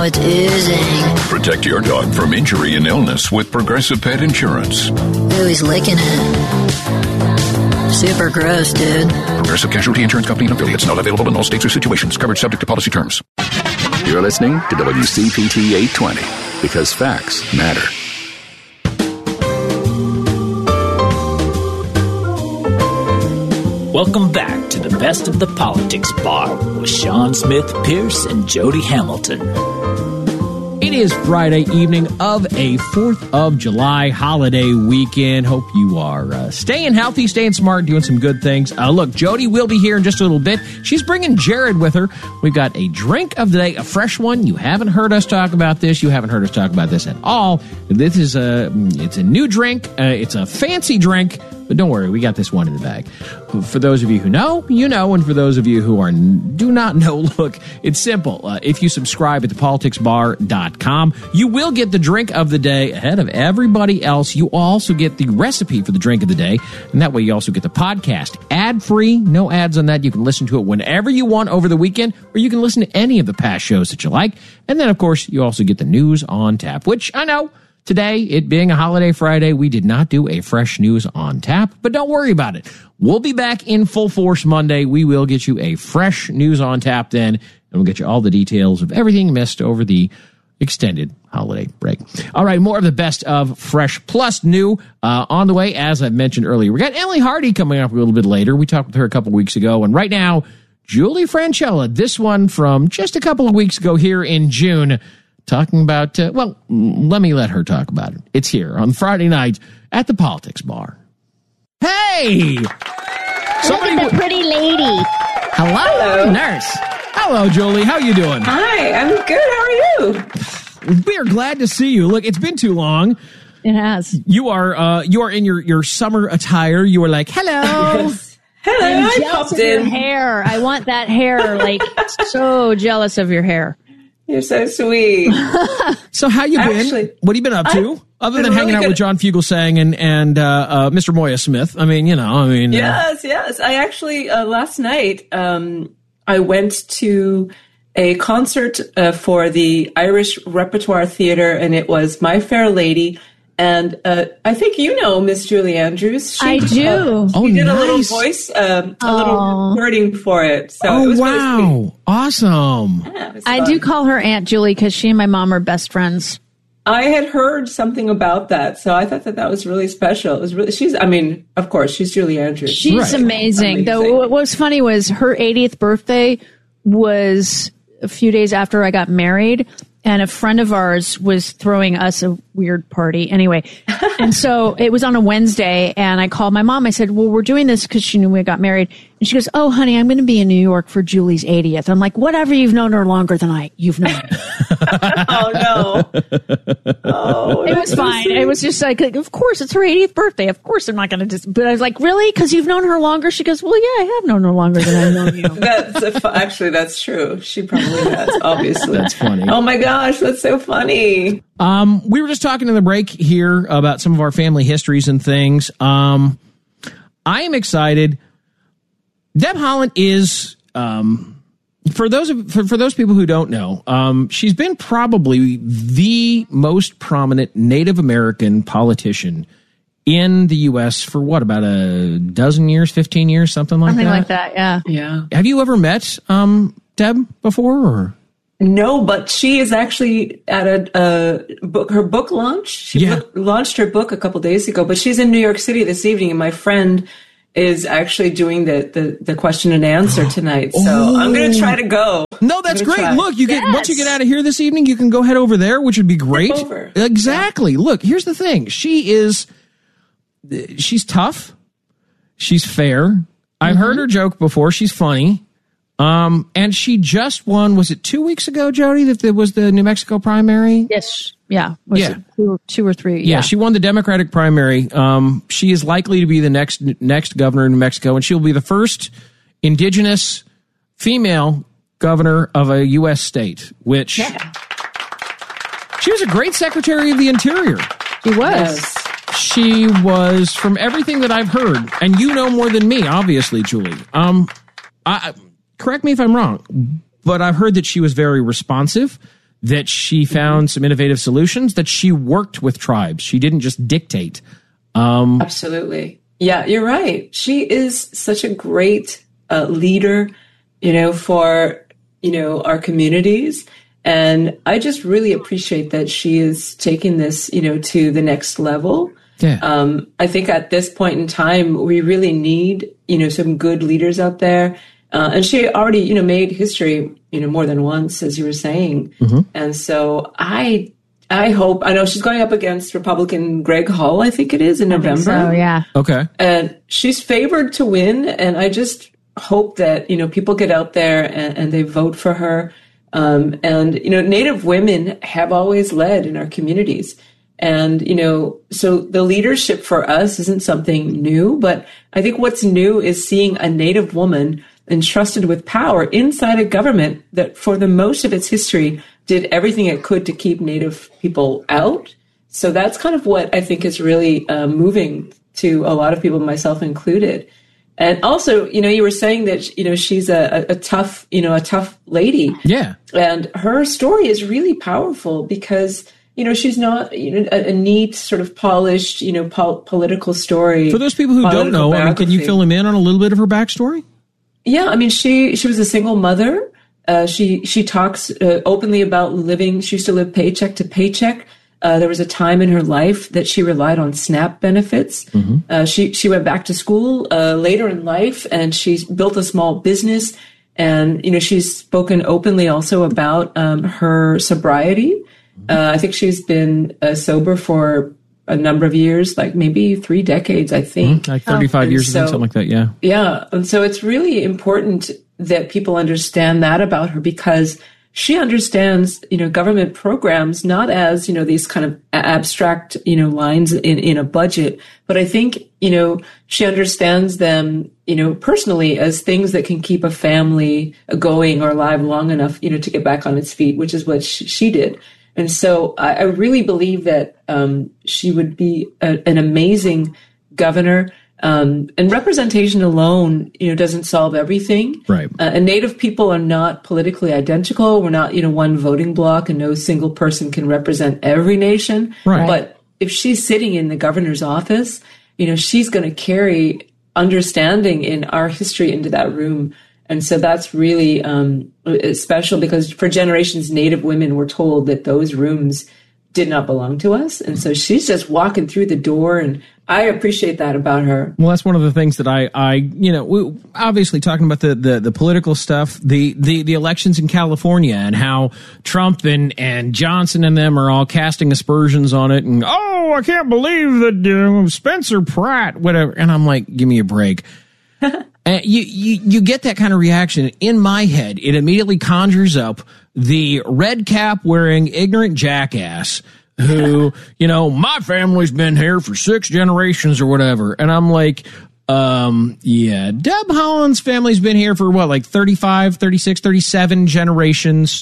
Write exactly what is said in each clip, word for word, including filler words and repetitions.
It's oozing. Protect your dog from injury and illness with Progressive Pet Insurance. Ooh, he's licking it. Super gross, dude. Progressive Casualty Insurance Company and affiliates. Not available in all states or situations. Coverage subject to policy terms. You're listening to W C P T eight twenty because facts matter. Welcome back to the Best of the Politics Bar with Sean Smith, Pierce, and Jody Hamilton. It is Friday evening of a fourth of July holiday weekend. Hope you are uh, staying healthy, staying smart, doing some good things. Uh, look, Jody will be here in just a little bit. She's bringing Jared with her. We've got a drink of the day, a fresh one. You haven't heard us talk about this. You haven't heard us talk about this at all. This is a, it's a new drink. Uh, it's a fancy drink. But don't worry, we got this one in the bag. For those of you who know, you know, and for those of you who are do not know, look, it's simple. Uh, if you subscribe at the politics bar dot com, you will get the drink of the day ahead of everybody else. You also get the recipe for the drink of the day, and that way you also get the podcast ad-free, no ads on that. You can listen to it whenever you want over the weekend, or you can listen to any of the past shows that you like. And then, of course, you also get the news on tap, which I know, today, it being a holiday Friday, we did not do a fresh news on tap, but don't worry about it. We'll be back in full force Monday. We will get you a fresh news on tap then, and we'll get you all the details of everything missed over the extended holiday break. All right, more of the best of fresh plus new uh, on the way, as I mentioned earlier. We got Emily Hardy coming up a little bit later. We talked with her a couple weeks ago, and right now, Julie Franchella, this one from just a couple of weeks ago here in June, talking about, uh, well, let me let her talk about it. It's here on Friday night at the Politics Bar. Hey! Somebody Look at the pretty lady. Hello, Hello, nurse. Hello, Julie. How you doing? Hi, I'm good. How are you? We are glad to see you. Look, it's been too long. It has. You are uh, you are in your, your summer attire. You were like, hello. Yes. Hello, I'm I jealous popped of in. your hair. I want that hair. Like, so jealous of your hair. You're so sweet. So how you been? Actually, what have you been up to? I've Other than hanging really out good. with John Fugelsang and, and uh, uh, Mister Moya Smith. I mean, you know, I mean. Yes, uh, yes. I actually, uh, last night, um, I went to a concert uh, for the Irish Repertoire Theatre, and it was My Fair Lady. And uh, I think you know Miss Julie Andrews. She, I do. Uh, she Oh, did nice. a little voice, um, a Aww. little recording for it. So Oh, it was wow. really sweet. Awesome. Yeah, it was I fun. do call her Aunt Julie because she and my mom are best friends. I had heard something about that, so I thought that that was really special. It was really, she's, I mean, of course, she's Julie Andrews. She's Right. amazing. Amazing. Though what was funny was her eightieth birthday was a few days after I got married, and a friend of ours was throwing us a weird party anyway. And so it was on a Wednesday, and I called my mom. I said, well, we're doing this because she knew we got married. And she goes, oh, honey, I'm going to be in New York for Julie's eightieth. I'm like, whatever, you've known her longer than I, you've known her. Oh, no. Oh, It was fine. It was just like, like, of course, it's her eightieth birthday. Of course, I'm not going to just. But I was like, really? Because you've known her longer? She goes, well, yeah, I have known her longer than I've known you. That's a fu- actually, that's true. She probably has, obviously. That's funny. Oh, my gosh, that's so funny. Um, we were just talking in the break here about some of our family histories and things. Um, I am excited. Deb Haaland is, um, for those of, for, for those people who don't know, um, she's been probably the most prominent Native American politician in the U S for what, about a dozen years, fifteen years, something like Something that? like that, yeah. Yeah. Have you ever met um, Deb before? Or? No, but she is actually at a, a book, her book launch. She Yeah. book, launched her book a couple days ago, but she's in New York City this evening, and my friend is actually doing the, the, the question and answer tonight. So Oh. I'm going to try to go. No, that's I'm gonna great. try. Look, you get Yes. once you get out of here this evening, you can go head over there, which would be great. over. Exactly. Look, here's the thing. She is she's tough. She's fair. I've heard her joke before. She's funny. Um, and she just won, was it two weeks ago, Jody, that there was the New Mexico primary? Yes, yeah. Was Yeah. it two, two or three? Yeah, she won the Democratic primary. Um, she is likely to be the next next governor of New Mexico, and she'll be the first indigenous female governor of a U S state, which Yeah. she was a great Secretary of the Interior. She was. Yes. She was, from everything that I've heard, and you know more than me, obviously, Julie. Um, I, correct me if I'm wrong, but I've heard that she was very responsive, that she found some innovative solutions, that she worked with tribes. She didn't just dictate. Um, Absolutely. Yeah, you're right. She is such a great uh, leader, you know, for, you know, our communities. And I just really appreciate that she is taking this, you know, to the next level. Yeah. Um, I think at this point in time, we really need, you know, some good leaders out there. Uh, and she already, you know, made history, you know, more than once, as you were saying. Mm-hmm. And so I, I hope, I know she's going up against Republican Greg Hull, I think it is, in November. So, yeah. Okay. And she's favored to win. And I just hope that, you know, people get out there and, and they vote for her. Um, and, you know, Native women have always led in our communities. And, you know, so the leadership for us isn't something new, but I think what's new is seeing a Native woman entrusted with power inside a government that for the most of its history did everything it could to keep Native people out. So that's kind of what I think is really uh, moving to a lot of people, myself included. And also, you know, you were saying that, you know, she's a, a, a tough, you know, a tough lady. Yeah. And her story is really powerful because, you know, she's not, you know, a, a neat sort of polished, you know, pol- political story. For those people who don't know, I mean, can you fill them in on a little bit of her backstory? Yeah. I mean, she, she was a single mother. Uh, she, she talks uh, openly about living. She used to live paycheck to paycheck. Uh, there was a time in her life that she relied on SNAP benefits. Mm-hmm. Uh, she she went back to school uh, later in life, and she built a small business. And you know, she's spoken openly also about um, her sobriety. Mm-hmm. Uh, I think she's been uh, sober for a number of years, like maybe three decades. I think mm-hmm. like thirty-five um, years, so, something like that. Yeah, yeah. And so it's really important that people understand that about her because she understands, you know, government programs not as, you know, these kind of abstract, you know, lines in, in a budget, but I think, you know, she understands them, you know, personally as things that can keep a family going or alive long enough, you know, to get back on its feet, which is what she, she did. And so I, I really believe that um, she would be a, an amazing governor. Um, and representation alone, you know, doesn't solve everything. Right. Uh, and Native people are not politically identical. We're not, you know, one voting block, and no single person can represent every nation. Right. But if she's sitting in the governor's office, you know, she's going to carry understanding in our history into that room. And so that's really um, special because for generations, Native women were told that those rooms did not belong to us. And so she's just walking through the door, and I appreciate that about her. Well, that's one of the things that I, I you know, we, obviously talking about the, the, the political stuff, the, the, the elections in California and how Trump and, and Johnson and them are all casting aspersions on it. And, oh, I can't believe that uh, Spencer Pratt, whatever. And I'm like, give me a break. And you, you, you get that kind of reaction. In my head, it immediately conjures up the red cap wearing ignorant jackass who, you know, my family's been here for six generations or whatever. And I'm like, um, yeah, Deb Haaland's family's been here for what, like thirty-five, thirty-six, thirty-seven generations.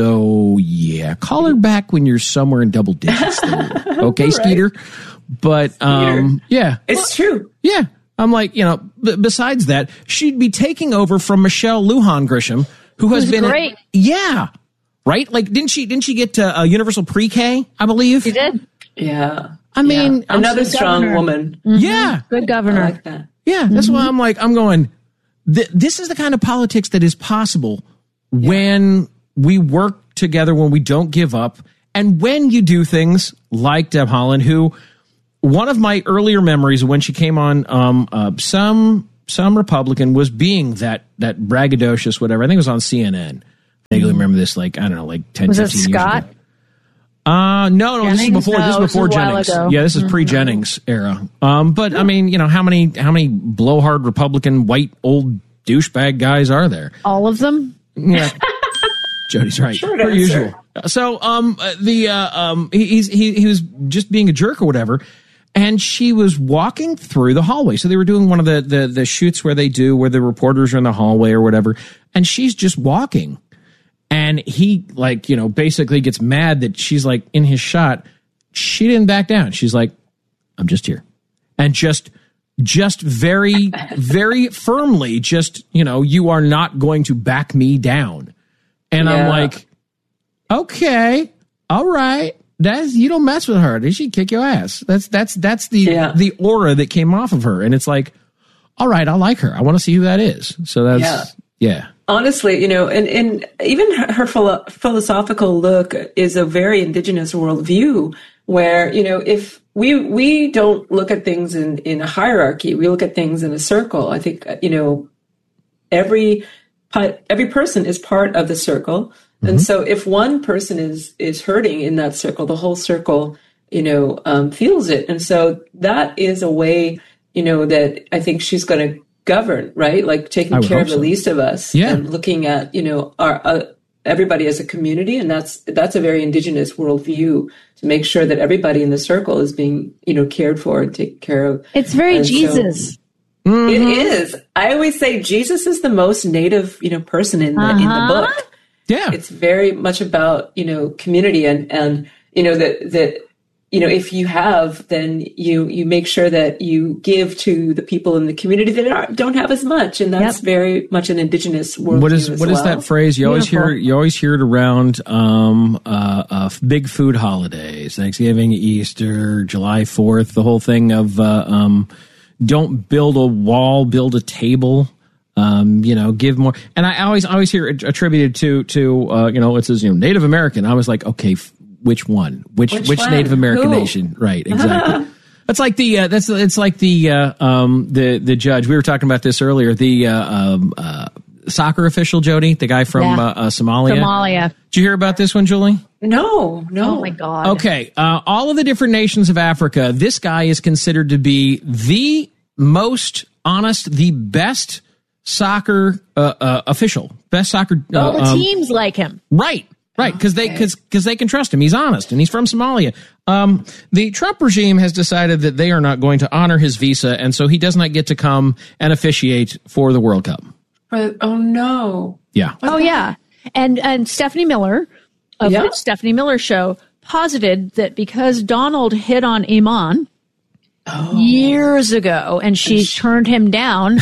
So yeah, call her back when you're somewhere in double digits. There. Okay, right. Skeeter. But, um, Skeeter. yeah. It's true. Yeah. I'm like, you know, b- besides that, she'd be taking over from Michelle Lujan Grisham, who has Who's been, great. A, yeah, right. Like, didn't she, didn't she get to uh, Universal Pre-K, I believe? She did. Yeah. I mean, yeah. another strong governor. woman. Mm-hmm. Yeah. Good governor. I like that. Yeah. That's mm-hmm. why I'm like, I'm going, th- this is the kind of politics that is possible yeah. when we work together, when we don't give up. And when you do things like Deb Haaland, who, one of my earlier memories of when she came on, um, uh, some some Republican was being that that braggadocious whatever. I think it was on C N N. I vaguely remember this, like I don't know, like ten, was fifteen it Scott? years ago. Uh no, no, Jennings? this is before no, this is before Jennings. Yeah, this is pre Jennings era. Um, but I mean, you know, how many how many blowhard Republican white old douchebag guys are there? All of them. Yeah. Jody's right. Short per answer. usual. So um the uh, um he, he's he he was just being a jerk or whatever. And she was walking through the hallway. So they were doing one of the, the, the shoots where they do, where the reporters are in the hallway or whatever. And she's just walking. And he, like, you know, basically gets mad that she's, like, in his shot. She didn't back down. She's like, I'm just here. And just, just very, very firmly, just, you know, you are not going to back me down. And yeah. I'm like, Okay. All right. That's, you don't mess with her. Did she kick your ass? That's that's that's the Yeah. the aura that came off of her. And it's like, all right, I like her. I want to see who that is. So that's yeah. yeah. Honestly, you know, and, and even her, her philo- philosophical look is a very indigenous worldview where, you know, if we we don't look at things in, in a hierarchy, we look at things in a circle. I think, you know, every every person is part of the circle. Mm-hmm. And so if one person is is hurting in that circle, the whole circle, you know, um, feels it. And so that is a way, you know, that I think she's going to govern, right? Like taking care of the so. least of us yeah. and looking at, you know, our uh, everybody as a community. And that's that's a very indigenous worldview, to make sure that everybody in the circle is being, you know, cared for and taken care of. It's very and So, Jesus. mm-hmm. It is. I always say Jesus is the most native, you know, person in the uh-huh. in the book. Yeah. It's very much about, you know, community and, and, you know, that, that, you know, if you have, then you, you make sure that you give to the people in the community that are, don't have as much. And that's yep. very much an indigenous worldview. What is, what well. is that phrase? You always Beautiful. hear, you always hear it around, um, uh, uh, big food holidays, Thanksgiving, Easter, July fourth, the whole thing of, uh, um, don't build a wall, build a table. Um, you know, give more. And I always, always hear it attributed to, to, uh, you know, it says, you know, Native American. I was like, okay, f- which one? Which, which, which Native American Who? nation? Right. Exactly. That's like the, uh, that's, it's like the, uh, um, the, the judge. We were talking about this earlier. The, uh, um, uh, soccer official, Jody, the guy from, yeah. uh, uh, Somalia. Somalia. Did you hear about this one, Julie? No, no. Oh my God. Okay. Uh, all of the different nations of Africa, this guy is considered to be the most honest, the best soccer uh, uh, official, best soccer. Uh, All the um, teams like him. Right, right, because they because because they can trust him. He's honest, and he's from Somalia. Um, the Trump regime has decided that they are not going to honor his visa, and so he does not get to come and officiate for the World Cup. But, oh no. Yeah. Oh yeah, and and Stephanie Miller of Yeah. the Stephanie Miller Show posited that because Donald hit on Iman Oh. years ago, and she turned him down.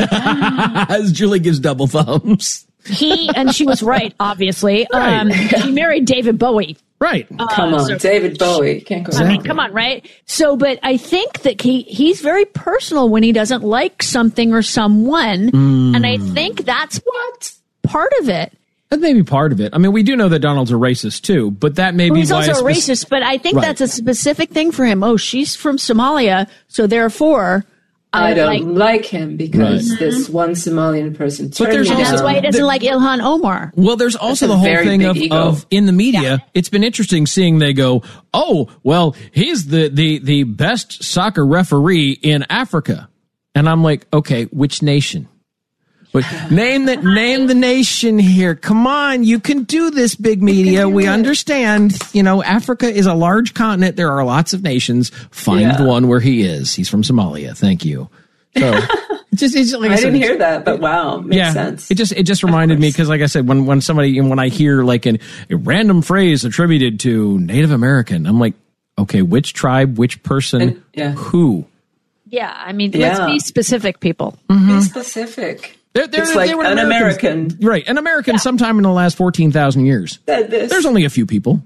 As Julie gives double thumbs. He and she was right, obviously. Right. Um, she married David Bowie. Right. Come Uh, on, so- David Bowie. Can't go I wrong. mean, come on, right? So, but I think that he he's very personal when he doesn't like something or someone, Mm. and I think that's what part of it. That may be part of it. I mean, we do know that Donald's a racist too, but that may Well, be he's why also a a spec- racist, but I think Right. that's a specific thing for him. Oh, she's from Somalia, so therefore I don't like. like, him because Right. this one Somalian person turned there's me also- That's down. why he doesn't like Ilhan Omar. Well, there's also a the whole very thing big of, ego. of in the media. Yeah. It's been interesting seeing they go, oh, well, he's the, the, the best soccer referee in Africa. And I'm like, okay, which nation? But name the name the nation here. Come on, you can do this, big media. We understand. You know, Africa is a large continent. There are lots of nations. Find Yeah. the one where he is. He's from Somalia. Thank you. So it's just, it's, like I, I said, didn't it's- hear that, but wow, makes sense. It just it just reminded me because, like I said, when when somebody when I hear like an, a random phrase attributed to Native American, I'm like, okay, which tribe, which person, And- yeah. who? Yeah, I mean, Yeah. let's be specific, people. Be specific. They're, they're, It's like they were an Americans. American. Right? An American sometime in the last fourteen thousand years. Said this. There's only a few people.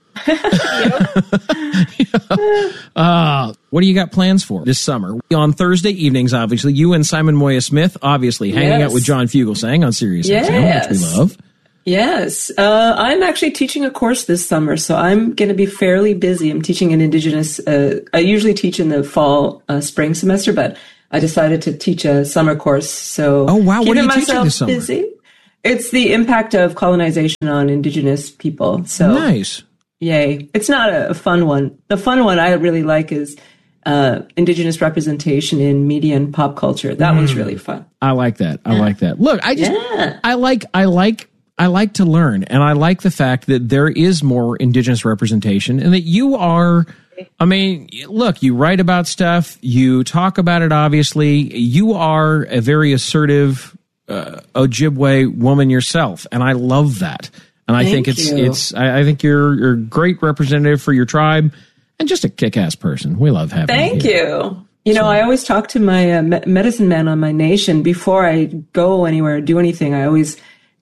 uh, what do you got plans for this summer? On Thursday evenings, obviously, you and Simon Moya Smith, obviously, hanging Yes. out with John Fugelsang on Sirius Yes. X M, which we love. Yes, uh, I'm actually teaching a course this summer, so I'm going to be fairly busy. I'm teaching an Indigenous. Uh, I usually teach in the fall, uh, spring semester, but I decided to teach a summer course. So, Oh, wow. What keeping are you teaching myself this summer? Busy. It's the impact of colonization on Indigenous people. So, Nice. yay! It's not a, a fun one. The fun one I really like is uh, Indigenous representation in media and pop culture. That one's really fun. I like that. I like that. Look, I just, Yeah. I like, I like, I like to learn, and I like the fact that there is more Indigenous representation, and that you are. I mean, look, you write about stuff, you talk about it. Obviously, you are a very assertive uh, Ojibwe woman yourself, and I love that. And I Thank think it's you. it's. I, I think you're you're a great representative for your tribe, and just a kick-ass person. We love having Thank you. here. you. You know, I always talk to my uh, me- medicine man on my nation before I go anywhere or do anything. I always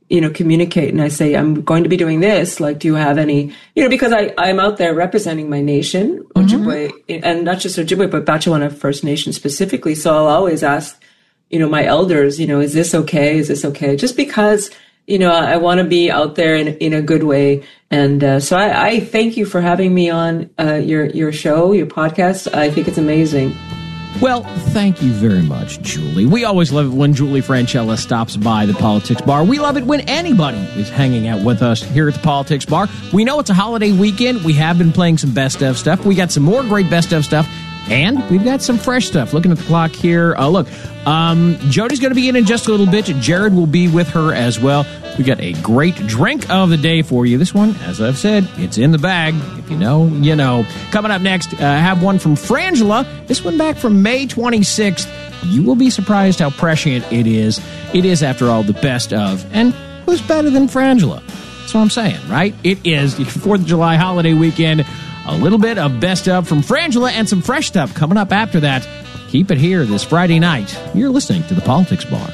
you know, communicate and I say, I'm going to be doing this. Like, do you have any, you know, because I, I'm out there representing my nation, Ojibwe, mm-hmm. and not just Ojibwe, but Batchewana First Nation specifically. So I'll always ask, you know, my elders, you know, is this okay? Is this okay? Just because, you know, I, I want to be out there in, in a good way. And uh, so I, I thank you for having me on uh, your, your show, your podcast. I think it's amazing. Well, thank you very much, Julie. We always love it when Julie Franchella stops by the Politics Bar. We love it when anybody is hanging out with us here at the Politics Bar. We know it's a holiday weekend. We have been playing some best of stuff. We got some more great best of stuff, and we've got some fresh stuff. Looking at the clock here. Uh, look, um, Jody's going to be in in just a little bit. Jared will be with her as well. We got a great drink of the day for you. This one, as I've said, it's in the bag. If you know, you know. Coming up next, uh, I have one from Frangela. This one back from May twenty-sixth. You will be surprised how prescient it is. It is, after all, the best of. And who's better than Frangela? That's what I'm saying, right? It is the fourth of July holiday weekend. A little bit of best of from Frangela and some fresh stuff coming up after that. Keep it here this Friday night. You're listening to the Politics Bar.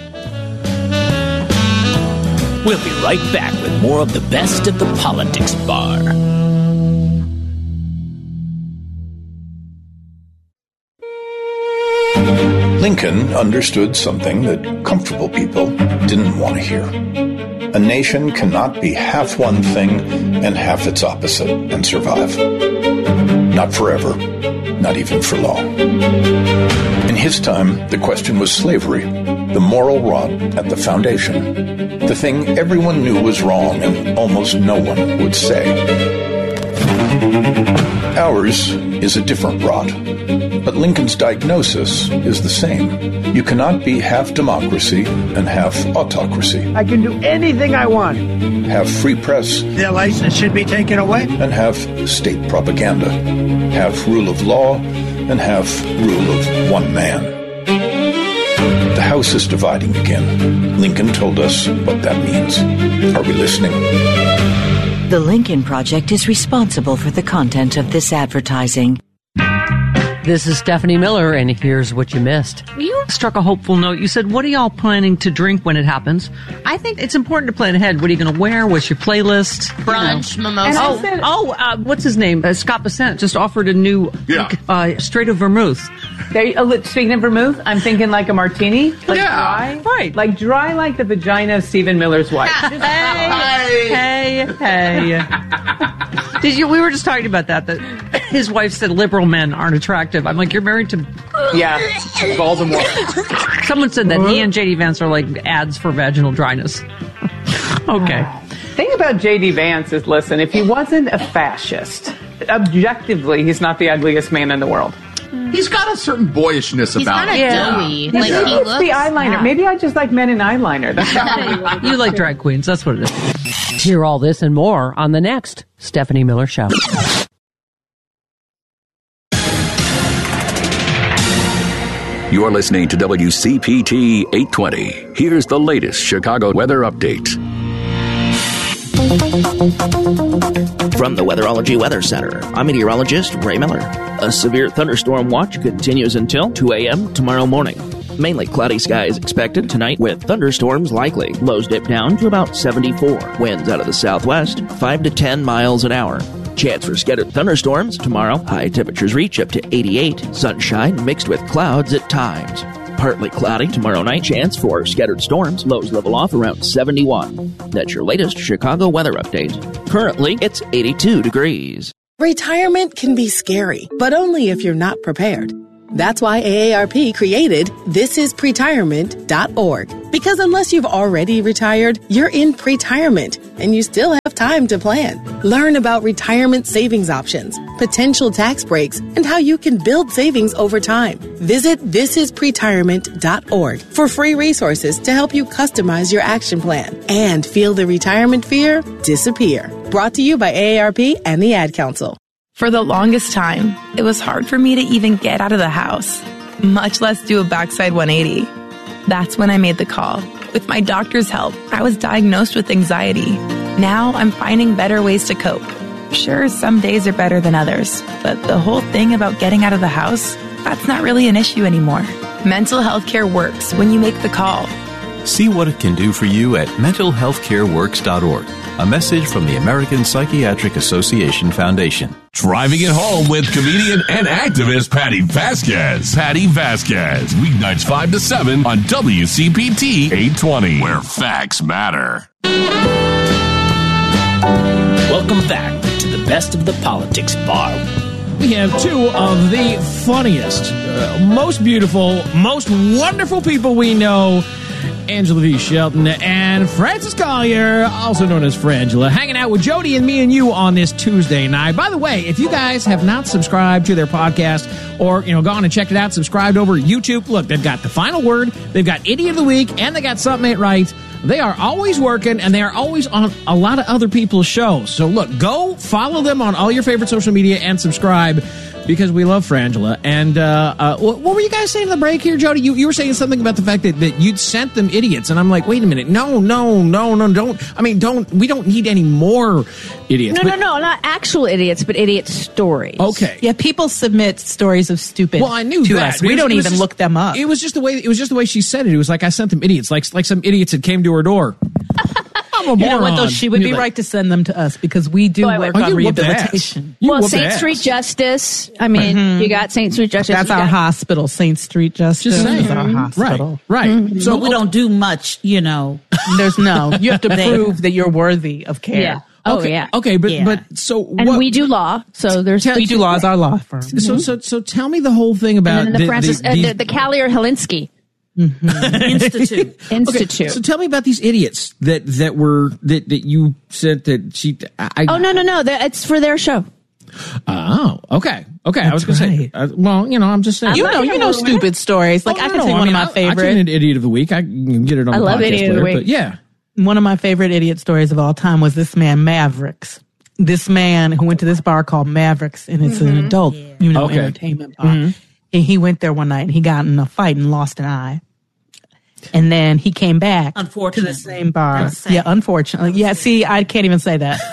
We'll be right back with more of the best of the Politics Bar. Lincoln understood something that comfortable people didn't want to hear. A nation cannot be half one thing and half its opposite and survive. Not forever, not even for long. In his time, the question was slavery, the moral rot at the foundation, the thing everyone knew was wrong and almost no one would say. Ours is a different rot, but Lincoln's diagnosis is the same. You cannot be half democracy and half autocracy. I can do anything I want. Have free press. Their license should be taken away. And have state propaganda. Have rule of law and have rule of one man. The House is dividing again. Lincoln told us what that means. Are we listening? The Lincoln Project is responsible for the content of this advertising. This is Stephanie Miller, and here's what you missed. You struck a hopeful note. You said, what are y'all planning to drink when it happens? I think it's important to plan ahead. What are you going to wear? What's your playlist? Brunch, you know. mimosa. Oh, said, oh uh, what's his name? Uh, Scott Bassett just offered a new yeah. uh, straight of vermouth. They, uh, speaking of vermouth, I'm thinking like a martini. Like yeah, dry. Right. Like dry like the vagina of Stephen Miller's wife. Just, hey, hey, hey. Did you? We were just talking about that, that his wife said liberal men aren't attractive. I'm like, you're married to... Yeah, Baltimore. Someone said that he and J D Vance are like ads for vaginal dryness. Okay. Thing about J D Vance is, listen, if he wasn't a fascist, objectively, he's not the ugliest man in the world. He's got a certain boyishness he's about him. He's kind of doughy. Like, yeah. he It's looks, the eyeliner. yeah. Maybe I just like men in eyeliner. That's not You like drag queens. That's what it is. Hear all this and more on the next Stephanie Miller Show. You're listening to W C P T eight twenty. Here's the latest Chicago weather update. From the Weatherology Weather Center, I'm meteorologist Ray Miller. A severe thunderstorm watch continues until two a.m. tomorrow morning. Mainly cloudy skies expected tonight with thunderstorms likely. Lows dip down to about seventy-four. Winds out of the southwest, five to ten miles an hour. Chance for scattered thunderstorms tomorrow. High temperatures reach up to eighty-eight. Sunshine mixed with clouds at times. Partly cloudy tomorrow night. Chance for scattered storms. Lows level off around seventy-one. That's your latest Chicago weather update. Currently, it's eighty-two degrees. Retirement can be scary, but only if you're not prepared. That's why A A R P created this is pretirement dot org. Because unless you've already retired, you're in pretirement, and you still have time to plan. Learn about retirement savings options, potential tax breaks, and how you can build savings over time. Visit this is pretirement dot org for free resources to help you customize your action plan and feel the retirement fear disappear. Brought to you by A A R P and the Ad Council. For the longest time, it was hard for me to even get out of the house, much less do a backside one eighty. That's when I made the call. With my doctor's help, I was diagnosed with anxiety. Now I'm finding better ways to cope. Sure, some days are better than others, but the whole thing about getting out of the house, that's not really an issue anymore. Mental health care works when you make the call. See what it can do for you at mental health care works dot org. A message from the American Psychiatric Association Foundation. Driving it home with comedian and activist Patty Vasquez. Patty Vasquez. Weeknights five to seven on W C P T eight twenty, where facts matter. Welcome back to the Best of the Politics Bar. We have two of the funniest, uh, most beautiful, most wonderful people we know. Angela V. Shelton and Francis Collier, also known as Frangela, hanging out with Jody and me and you on this Tuesday night. By the way, if you guys have not subscribed to their podcast or, you know, gone and checked it out, subscribed over YouTube, look, they've got The Final Word, they've got Idiot of the Week, and they got Something Ain't Right. They are always working, and they are always on a lot of other people's shows. So, look, go follow them on all your favorite social media and subscribe, because we love Frangela. And uh, uh, what, what were you guys saying in the break here, Jody? You, you were saying something about the fact that, that you'd sent them idiots. And I'm like, wait a minute. No, no, no, no, don't. I mean, don't. We don't need any more idiots. No, but, no, no, not actual idiots, but idiot stories. Okay. Yeah, people submit stories of stupid Well, I knew to that. us. We It was- don't it was even just- look them up. It was just the way. It was just the way she said it. It was like I sent them idiots, like like some idiots that came to her door. I'm a You know what, though? moron. She would You're be like, right to send them to us because we do Oh, work oh, on you whoop rehabilitation. You well, whoop Saint ass. Street Justice. I mean, Mhm. you got Saint Street Justice. That's you our got- hospital, Saint Street Justice. Just saying. is our Mhm. hospital. Right, right. So But we don't do much, you know. there's no. You have to There. prove that you're worthy of care. Yeah. Oh, okay, yeah. Okay, but Yeah. but so And what, we do law, so there's We do law as our law firm. So so so tell me the whole thing about and then the, Francis, the, uh, these- the, the Kallier Helinsky Institute. Institute. Okay, so tell me about these idiots that that were that that you said that she. I, oh no no no! That, it's for their show. Oh, okay, okay. I was going to say. Uh, well, you know, I'm just saying. You know, you know, stupid stories. Like Oh, I no, can no, tell you I one mean, of my I- favorite. I tune into Idiot of the Week. I can get it on. I the love podcast Idiot of the later, Week. But yeah. One of my favorite idiot stories of all time was this man Mavericks. This man who went to this bar called Mavericks, and it's an adult, you know, Okay. entertainment bar. And he went there one night and he got in a fight and lost an eye. And then he came back to Unfortunately. the same bar. That's sad. Yeah, unfortunately. Yeah, see, I can't even say that.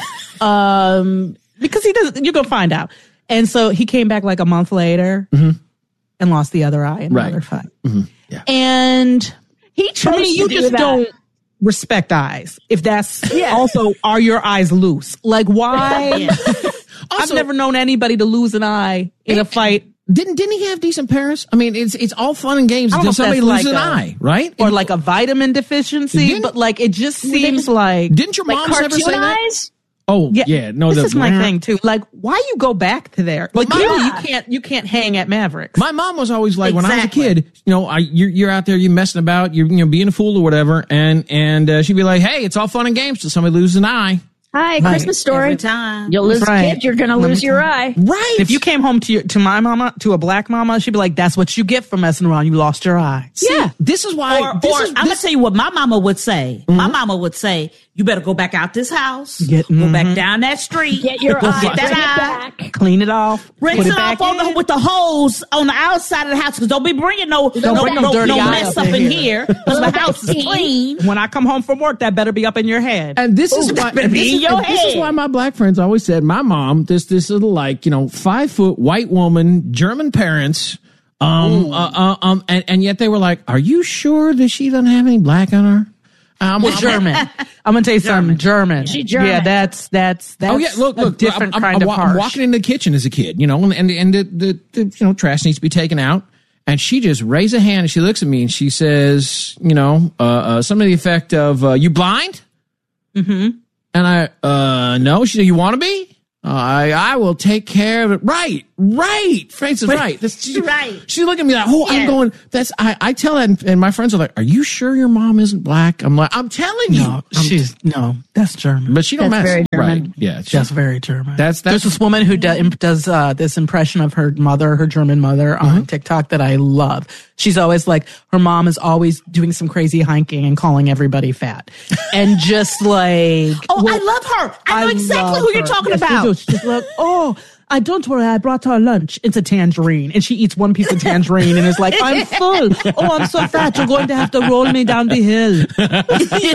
um, because he doesn't, you're going to find out. And so he came back like a month later and lost the other eye in Right. another fight. Yeah. And He for chose me, you to do just that. don't respect eyes. If that's Yeah. also, are your eyes loose? Like, why? Yeah. I've Also- never known anybody to lose an eye in a fight. Didn't didn't he have decent parents? I mean, it's it's all fun and games I don't know until if somebody that's loses like an a- eye, right? Or like a vitamin deficiency, Didn't- but like it just seems like. Didn't your Like moms ever say cartoon that? eyes. Oh yeah, no. this the, is my thing too. Like, why you go back to there? Like, My- clearly you can't you can't hang at Mavericks. My mom was always like, when I was a Exactly. kid, you know, I you're, you're out there, you're messing about, you're you know being a fool or whatever, and and uh, she'd be like, hey, it's all fun and games till somebody loses an eye. Hi, Right. Christmas story. Every time. You'll lose Right. a kid, you're going to Let me lose your tell eye. Right. If you came home to your, to my mama, to a black mama, she'd be like, "That's what you get for messing around. You lost your eye." yeah, this is why. Or, this or is, I'm gonna this, tell you what my mama would say. My mama would say, "You better go back out this house, Get- go mhm. back down that street, Get your go eye, get bring it that eye, back. Clean it off. rinse put it it back off on the, in. with the hose on the outside of the house. Because don't be bringing no no, bring no no, dirty no eye mess up up in in here. here because the house is clean." When I come home from work, that better be up in your head. and this is Ooh, why. that better and be this, in is, your and this is head. why my black friends always said, my mom, this this little like you know five foot white woman, German parents. Um, uh, uh, um, and, and yet they were like, "Are you sure that she doesn't have any black on her?" Um, Well, German. I'm gonna tell you something. German. She German. Yeah, that's that's that's oh yeah, look, a look, different I'm, I'm, kind I'm, of wa- I'm harsh. walking in the kitchen as a kid, you know, and and, and the, the, the you know trash needs to be taken out, and she just raised a hand and she looks at me and she says, you know, uh, uh something to the effect of, uh, "You blind?" Mm-hmm. And I, uh, no. She said, "You want to be?" Uh, I, I will take care of it. Right, right. Francis, right. That's, she, Right. She's looking at me like, oh, I'm Yeah. going, that's, I, I tell that, and, and my friends are like, "Are you sure your mom isn't black?" I'm like, I'm telling you. No, she's no. That's German. But she don't That's mess. very German. Right. Yeah. she- That's very German. That's, There's that's, this woman who do, does uh, this impression of her mother, her German mother, on TikTok that I love. She's always like, her mom is always doing some crazy hiking and calling everybody fat, and just like, Oh, well, I love her. I know exactly love who you're her. talking Yes, you about. do. She's like, oh, I don't worry, I brought her lunch. It's a tangerine, and she eats one piece of tangerine and is like, I'm full. Oh, I'm so fat. You're going to have to roll me down the hill. You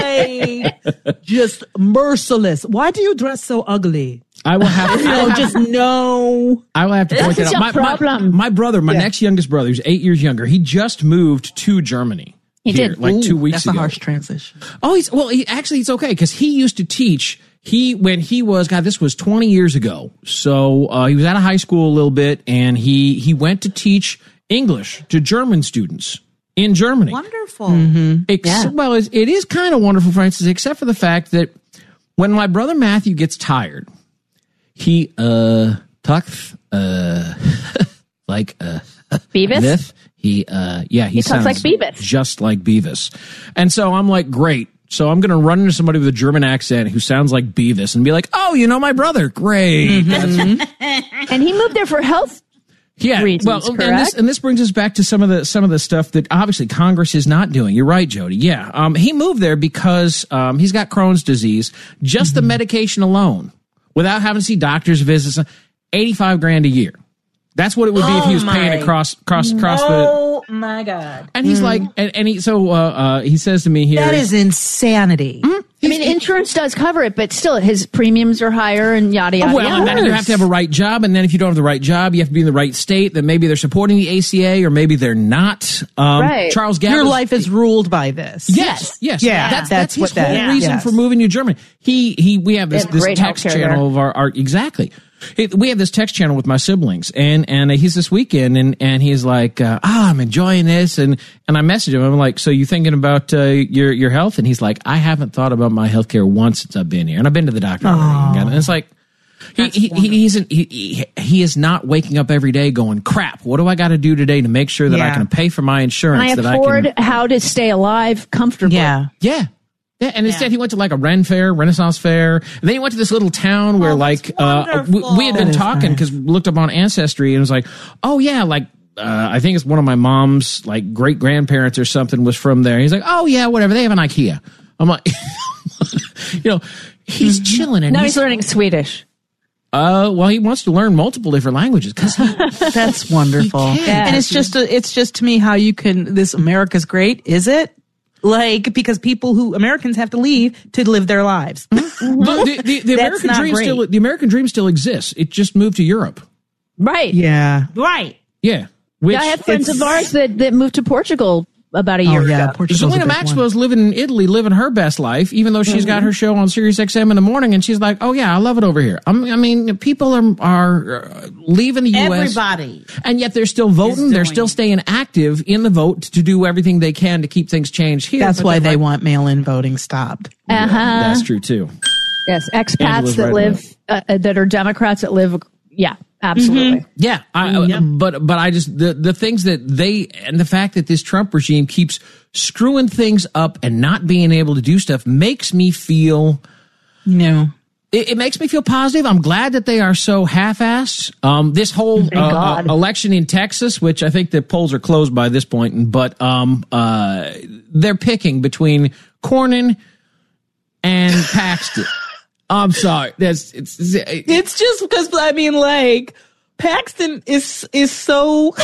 know, like, just merciless. Why do you dress so ugly? I will have to, You know, just no. I will have to point That's that out. your My, my, problem. my brother, my Yeah. next youngest brother, who's eight years younger, he just moved to Germany. He here, did. like two Ooh, weeks that's ago. That's a harsh transition. Oh, he's well. He, actually, it's okay because he used to teach. He when he was God, this was twenty years ago. So uh, he was out of high school a little bit, and he he went to teach English to German students in Germany. Wonderful. Mm-hmm. Ex- Yeah. Well, it, it is kind of wonderful, Francis, except for the fact that when my brother Matthew gets tired, he uh talks uh like uh Beavis? Myth. He uh yeah he, He talks sounds like Beavis. just like Beavis, and so I'm like, great. So I'm going to run into somebody with a German accent who sounds like Beavis and be like, oh, you know my brother, great. Mm-hmm. And he moved there for health. Yeah, reasons, well, and correct? this, and this brings us back to some of the some of the stuff that obviously Congress is not doing. You're right, Jody. Yeah, um, he moved there because um, he's got Crohn's disease. Just mm-hmm. the medication alone, without having to see doctors' visits, eighty-five grand a year. That's what it would be oh if he was my. paying across across across the. Oh my God! And he's mm. like, and, and he so uh, uh, he says to me here, that is insanity. Mm-hmm. I mean, insurance does cover it, but still, his premiums are higher and yada yada. Well, and then you have to have a right job, and then if you don't have the right job, you have to be in the right state. Then maybe they're supporting the A C A, or maybe they're not. Um, right. Charles Gavin. Your life is ruled by this. Yes, yes, yeah. That's, that's, that's his what that whole is. reason Yes. for moving to Germany. He he. We have this They have this great text healthcare channel there. of our, our exactly. It, we have this text channel with my siblings, and and he's this weekend, and and he's like, uh, ah, I'm enjoying this, and and I message him. I'm like, so you thinking about uh, your your health? And he's like, I haven't thought about my health care once since I've been here, and I've been to the doctor. already. And it's like. He, he, he, he's an, he, he, he is not waking up every day going, crap, what do I got to do today to make sure that Yeah. I can pay for my insurance? I that afford I can, how to stay alive comfortably. Yeah. yeah. Yeah, and instead he went to like a Ren fair, Renaissance fair, and then he went to this little town where Oh, like that's uh, we, we had been That is talking nice. because we looked up on Ancestry and it was like, oh yeah, like uh, I think it's one of my mom's like great grandparents or something was from there. He's like, oh yeah, whatever, they have an IKEA. I'm like, you know, he's chilling and Now he's, he's learning Swedish. uh, well, he wants to learn multiple different languages because That's wonderful. He can. And it's just, a, it's just to me how you can, this America's great, is it? Like, because people who, Americans have to leave to live their lives. the, the, the, the That's American not dream great. still the American dream still exists. It just moved to Europe. Right. Yeah. Right. Yeah. Which, Yeah, I have friends it's- of ours that, that moved to Portugal about a year Oh, yeah. ago. Portugal's a Zelina big Maxwell's living in Italy, living her best life, even though she's Mm-hmm. got her show on Sirius X M in the morning, and she's like, "Oh yeah, I love it over here." I'm, I mean, people are are uh, leaving the U S, Everybody. and yet they're still voting. They're doing still it. staying active in the vote to do everything they can to keep things changed here. That's But why they're they like- want mail-in voting stopped. Uh-huh. That's true too. Yes, expats Angela's that right live, uh, uh, that are Democrats that live, yeah, absolutely. Yeah, I, uh, but but I just the the things that they and the fact that this Trump regime keeps screwing things up and not being able to do stuff makes me feel. No. It, it makes me feel positive. I'm glad that they are so half-assed. Um, this whole uh, uh, election in Texas, which I think the polls are closed by this point, but um, uh, they're picking between Cornyn and Paxton. I'm sorry. That's it's. it's It's just because, I mean, like, Paxton is is so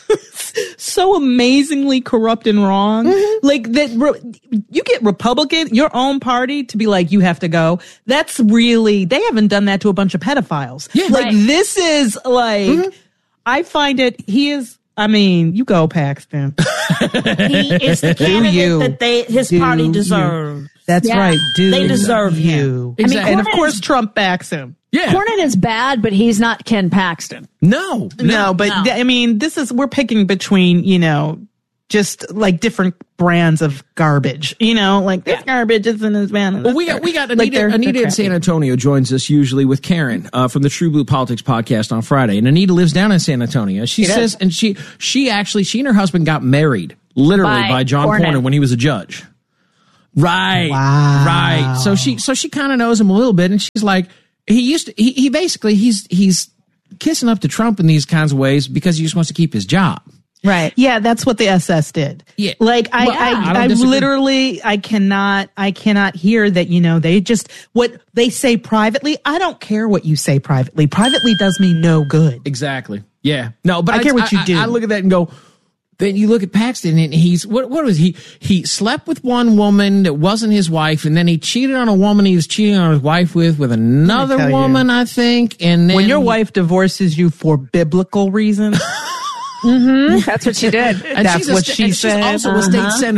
so amazingly corrupt and wrong. Mm-hmm. Like that, re- you get Republican, your own party, to be like, you have to go. That's really, they haven't done that to a bunch of pedophiles. Yeah. Like, Right. this is like, Mm-hmm. I find it. He is. I mean, you go, Paxton. He is the Do candidate you. that they his Do party you. deserves. That's Yeah. right. Do They deserve him. you. I mean, and of Cornyn course, is- Trump backs him. yeah. Cornyn is bad, but he's not Ken Paxton. No. No, but no. th- I mean, this is, we're picking between, you know, just like different brands of garbage, you know, like this garbage isn't as bad. Well, we got we got Like, Anita, they're- Anita they're in San crappy. Antonio joins us usually with Karen uh, from the True Blue Politics podcast on Friday, and Anita lives down in San Antonio. She She does. says, and she she actually she and her husband got married literally By by, John Cornyn. Cornyn when he was a judge. Right, Wow. right. So she so she kind of knows him a little bit, and she's like, he used to he, he basically he's he's kissing up to Trump in these kinds of ways because he just wants to keep his job. Right. Yeah, that's what the S S did. Yeah. Like I, Well, I I, don't I, disagree. literally, I cannot, I cannot hear that, you know, they just, what they say privately, I don't care what you say privately. Privately does me no good. Exactly. Yeah. No, but I care what you do. I, I look at that and go, then you look at Paxton and he's, what, what was he? He slept with one woman that wasn't his wife, and then he cheated on a woman he was cheating on his wife with, with another tell you. woman, I think. And then When your wife divorces you for biblical reasons, Mm-hmm. That's what she did. and that's she's a what sta- she and said. She's also a Uh-huh. state senator.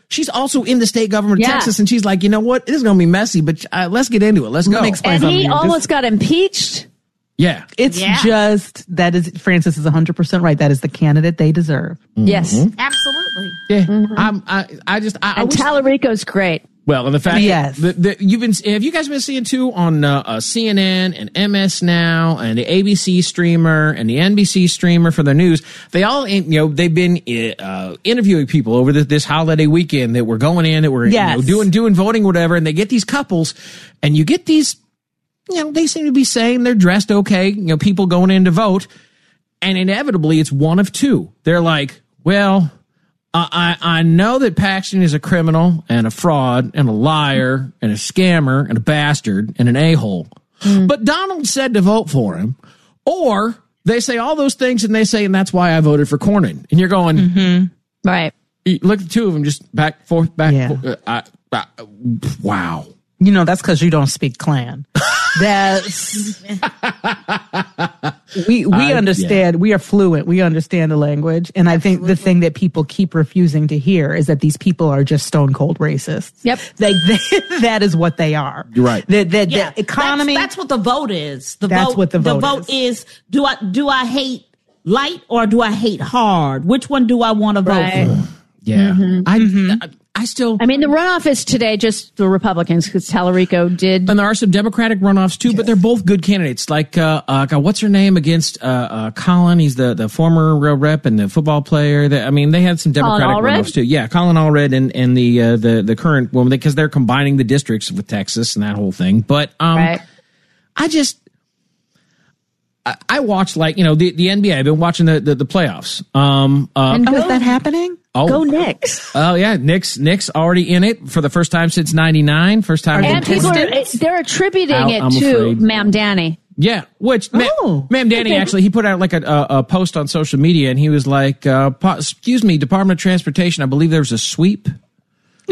she's also in the state government of Yeah. Texas, and she's like, you know what? This is going to be messy, but uh, let's get into it. Let's go. And he almost got impeached. Yeah. It's Yeah. just, that is, Francis is one hundred percent right. That is the candidate they deserve. Yes. Absolutely. Yeah. I'm, I, I just, I, I And wish- Tallarico's great. Well, and the fact Yes. that, that you've been, have you guys been seeing too on uh, uh, C N N and M S Now and the A B C streamer and the N B C streamer for their news? They all, you know, they've been uh, interviewing people over this, this holiday weekend that were going in, that were Yes. you know, doing doing voting, whatever, and they get these couples, and you get these, you know, they seem to be saying they're dressed okay, you know, people going in to vote, and inevitably it's one of two. They're like, well. Uh, I, I know that Paxton is a criminal and a fraud and a liar and a scammer and a bastard and an a-hole. Mm. But Donald said to vote for him. Or they say all those things and they say, and that's why I voted for Cornyn. And you're going, mm-hmm. Right. You look at the two of them just back, forth, back, Yeah. forth. Uh, I, I, wow. You know, that's because you don't speak Klan. That's we we I- understand. We are fluent. We understand the language, and I think the thing that people keep refusing to hear is that these people are just stone cold racists. Yep, they, they that is what they are. You're right. The, the, Yeah, the economy. That's, that's what the vote is. The That's vote, what the vote is. Do I do I hate light or do I hate hard? Which one do I want to vote Right. for? Yeah. Mhm. I, Mm-hmm. I I still. I mean, the runoff is today just the Republicans because Tallarico did. And there are some Democratic runoffs too, but they're both good candidates. Like, uh, uh, God, what's her name against, uh, uh, Colin? He's the, the former uh, rep and the football player. That, I mean, they had some Democratic Allred? runoffs too. Yeah, Colin Allred and, and the, uh, the, the current woman, because they're combining the districts with Texas and that whole thing. But, um, Right. I just, I, I watched like, you know, the, the N B A. I've been watching the, the, the playoffs. Um, uh, And oh, go- is that happening? Oh. Go Knicks. Oh yeah, Knicks Knicks already in it for the first time since ninety-nine. First time. And in people are, Pistons. they're attributing Out, it I'm to afraid. Ma'am Danny. Yeah, which Ma- Oh. Ma'am Danny actually he put out like a, a, a post on social media and he was like, uh, po- "Excuse me, Department of Transportation, I believe there was a sweep." Which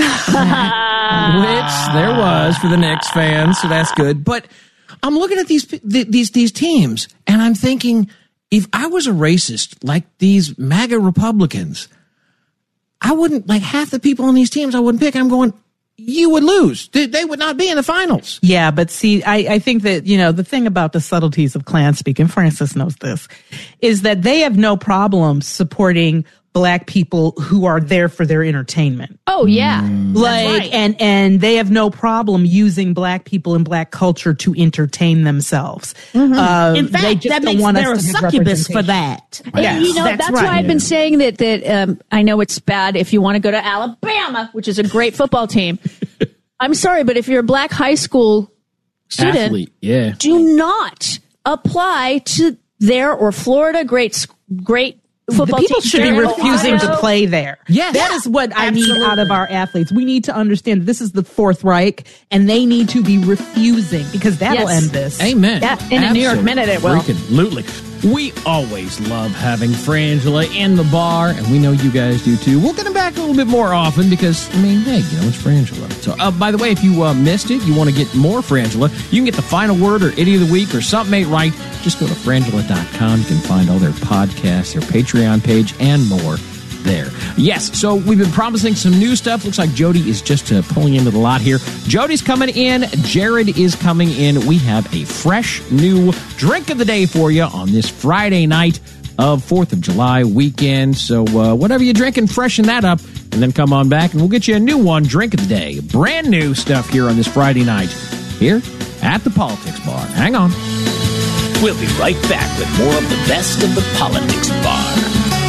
there was for the Knicks fans, so that's good. But I'm looking at these these these teams and I'm thinking, if I was a racist like these MAGA Republicans, I wouldn't, like half the people on these teams I wouldn't pick. I'm going, you would lose. They, they would not be in the finals. Yeah, but see, I, I think that, you know, the thing about the subtleties of Klan speak, and Francis knows this, is that they have no problem supporting Black people who are there for their entertainment. Oh, yeah. Like, right. and, and they have no problem using Black people and Black culture to entertain themselves. Mm-hmm. Um, In they fact, just that don't makes want they're a us to have succubus for representation. that. Yes, you know, that's, that's why right. I've been saying that, that um, I know it's bad if you want to go to Alabama, which is a great football team. I'm sorry, but if you're a Black high school student, Athlete, yeah. do not apply to there or Florida. Great, s- great football The people teams. should be They're in refusing Ohio. to play there. Yes. That is what I need out of our athletes. We need to understand that this is the Fourth Reich, and they need to be refusing because that'll Yes. end this. Amen. Yeah, in a New York minute it will. Absolutely. We always love having Frangela in the bar, and we know you guys do too. We'll get them back a little bit more often because, I mean, hey, you know, it's Frangela. So, uh, by the way, if you uh, missed it, you want to get more Frangela, you can get the final word or idiot of the week or something ain't right. Just go to frangela dot com. You can find all their podcasts, their Patreon page, and more there. Yes, so we've been promising some new stuff. Looks like Jody is just uh, pulling into the lot here. Jody's coming in. Jared is coming in. We have a fresh new drink of the day for you on this Friday night of fourth of July weekend. So uh, whatever you're drinking, freshen that up and then come on back and we'll get you a new one, drink of the day. Brand new stuff here on this Friday night here at the Politics Bar. Hang on. We'll be right back with more of the best of the Politics Bar.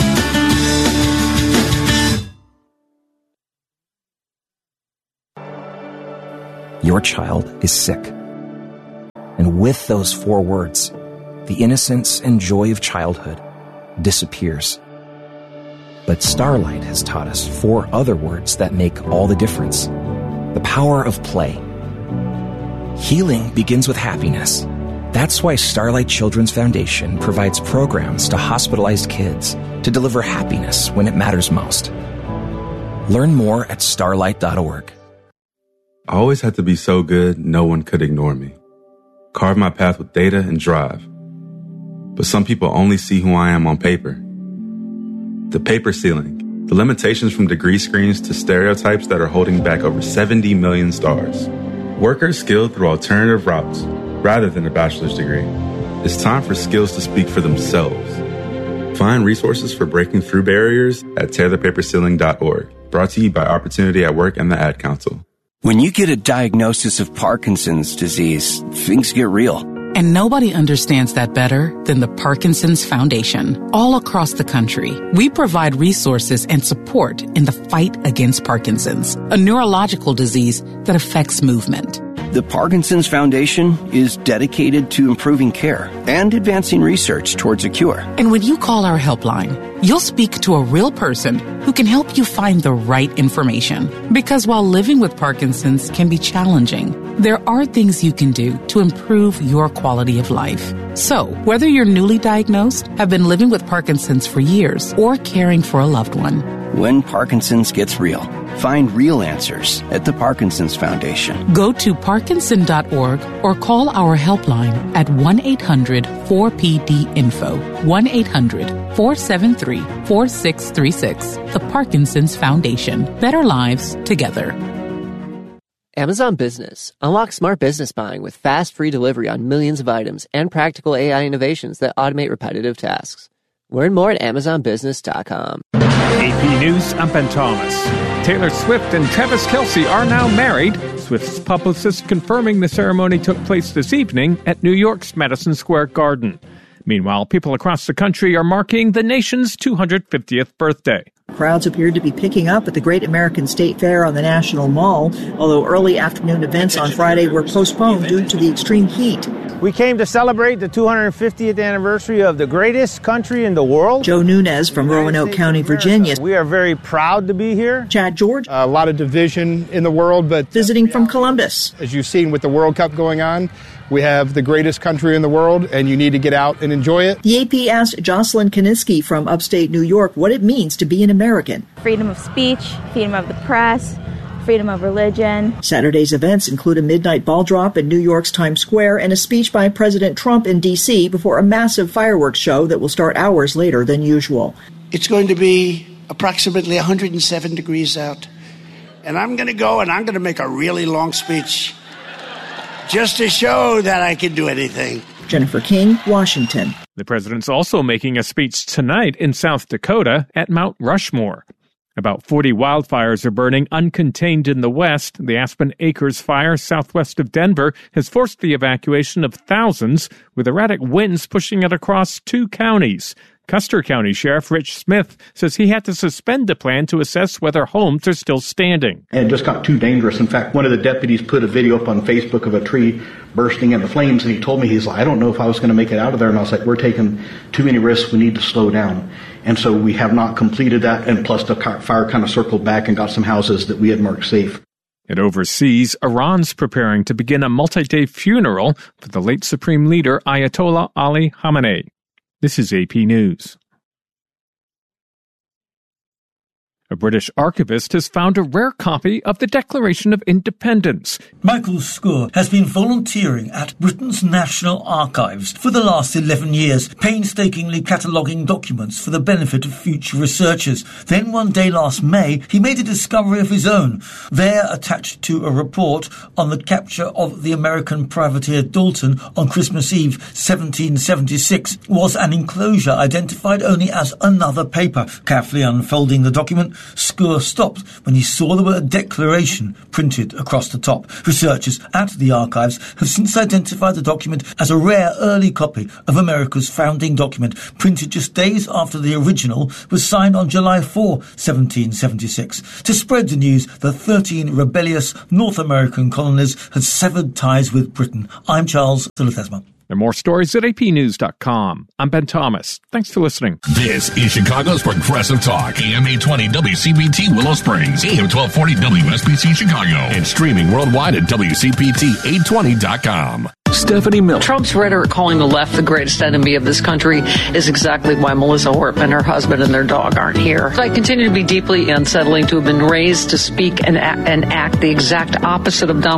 Your child is sick. And with those four words, the innocence and joy of childhood disappears. But Starlight has taught us four other words that make all the difference. The power of play. Healing begins with happiness. That's why Starlight Children's Foundation provides programs to hospitalized kids to deliver happiness when it matters most. Learn more at starlight dot org. I always had to be so good no one could ignore me. Carve my path with data and drive. But some people only see who I am on paper. The paper ceiling. The limitations from degree screens to stereotypes that are holding back over seventy million stars. Workers skilled through alternative routes rather than a bachelor's degree. It's time for skills to speak for themselves. Find resources for breaking through barriers at tear the paper ceiling dot org. Brought to you by Opportunity at Work and the Ad Council. When you get a diagnosis of Parkinson's disease, things get real. And nobody understands that better than the Parkinson's Foundation. All across the country, we provide resources and support in the fight against Parkinson's, a neurological disease that affects movement. The Parkinson's Foundation is dedicated to improving care and advancing research towards a cure. And when you call our helpline, you'll speak to a real person who can help you find the right information. Because while living with Parkinson's can be challenging, there are things you can do to improve your quality of life. So, whether you're newly diagnosed, have been living with Parkinson's for years, or caring for a loved one, when Parkinson's gets real, find real answers at the Parkinson's Foundation. Go to parkinson dot org or call our helpline at one eight hundred four P D info, one eight hundred four seven three four six three six. The Parkinson's Foundation. Better lives together. Amazon Business. Unlock smart business buying with fast, free delivery on millions of items and practical A I innovations that automate repetitive tasks. Learn more at amazon business dot com. A P News, I'm Ben Thomas. Taylor Swift and Travis Kelce are now married. Swift's publicist confirming the ceremony took place this evening at New York's Madison Square Garden. Meanwhile, people across the country are marking the nation's two hundred fiftieth birthday. Crowds appeared to be picking up at the Great American State Fair on the National Mall, although early afternoon events on Friday were postponed due to the extreme heat. We came to celebrate the two hundred fiftieth anniversary of the greatest country in the world. Joe Nunez from Roanoke County, Virginia. We are very proud to be here. Chad George. A lot of division in the world, but visiting from Columbus. As you've seen with the World Cup going on, we have the greatest country in the world, and you need to get out and enjoy it. The A P asked Jocelyn Kaninsky from upstate New York what it means to be an American. Freedom of speech, freedom of the press, freedom of religion. Saturday's events include a midnight ball drop in New York's Times Square and a speech by President Trump in D C before a massive fireworks show that will start hours later than usual. It's going to be approximately one hundred seven degrees out, and I'm going to go and I'm going to make a really long speech just to show that I can do anything. Jennifer King, Washington. The president's also making a speech tonight in South Dakota at Mount Rushmore. About forty wildfires are burning uncontained in the west. The Aspen Acres fire southwest of Denver has forced the evacuation of thousands, with erratic winds pushing it across two counties. Custer County Sheriff Rich Smith says he had to suspend the plan to assess whether homes are still standing. And it just got too dangerous. In fact, one of the deputies put a video up on Facebook of a tree bursting into flames, and he told me, he's like, I don't know if I was going to make it out of there. And I was like, we're taking too many risks. We need to slow down. And so we have not completed that. And plus the fire kind of circled back and got some houses that we had marked safe. And overseas, Iran's preparing to begin a multi-day funeral for the late Supreme Leader Ayatollah Ali Khamenei. This is A P News. A British archivist has found a rare copy of the Declaration of Independence. Michael Score has been volunteering at Britain's National Archives for the last eleven years, painstakingly cataloguing documents for the benefit of future researchers. Then one day last May, he made a discovery of his own. There, attached to a report on the capture of the American privateer Dalton on Christmas Eve seventeen seventy-six, was an enclosure identified only as another paper. Carefully unfolding the document, Skur stopped when he saw the word Declaration printed across the top. Researchers at the archives have since identified the document as a rare early copy of America's founding document, printed just days after the original was signed on July fourth, seventeen seventy-six. To spread the news that thirteen rebellious North American colonies had severed ties with Britain. I'm Charles Philithesma. There are more stories at A P news dot com. I'm Ben Thomas. Thanks for listening. This is Chicago's Progressive Talk. A M eight twenty W C P T Willow Springs. A M twelve forty W S B C Chicago. And streaming worldwide at W C P T eight twenty dot com. Stephanie Miller. Trump's rhetoric calling the left the greatest enemy of this country is exactly why Melissa Hortman, her husband, and their dog aren't here. I continue to be deeply unsettling to have been raised to speak and act, and act the exact opposite of Donald